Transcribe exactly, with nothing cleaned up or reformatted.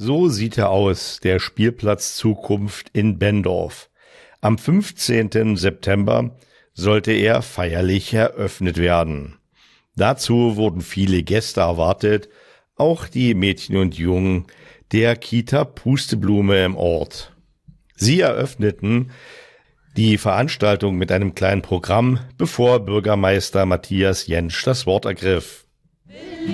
So sieht er aus, der Spielplatz Zukunft in Benndorf. Am fünfzehnten September sollte er feierlich eröffnet werden. Dazu wurden viele Gäste erwartet, auch die Mädchen und Jungen der Kita Pusteblume im Ort. Sie eröffneten die Veranstaltung mit einem kleinen Programm, bevor Bürgermeister Matthias Jentsch das Wort ergriff.